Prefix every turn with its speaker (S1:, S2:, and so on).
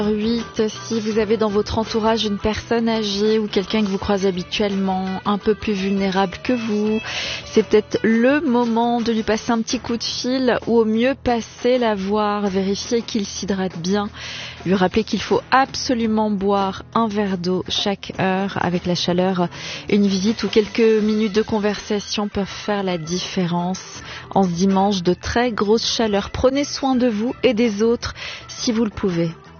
S1: 8, si vous avez dans votre entourage une personne âgée ou quelqu'un que vous croisez habituellement, un peu plus vulnérable que vous, c'est peut-être le moment de lui passer un petit coup de fil ou au mieux passer la voir, vérifier qu'il s'hydrate bien, lui rappeler qu'il faut absolument boire un verre d'eau chaque heure. Avec la chaleur, une visite ou quelques minutes de conversation peuvent faire la différence. En ce dimanche de très grosse chaleur, prenez soin de vous et des autres si vous le pouvez.